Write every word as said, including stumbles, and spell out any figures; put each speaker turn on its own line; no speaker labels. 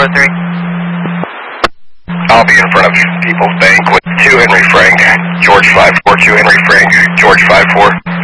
oh three.
I'll be in front of People's Bank with two Henry Frank, George five four, two Henry Frank, George five four.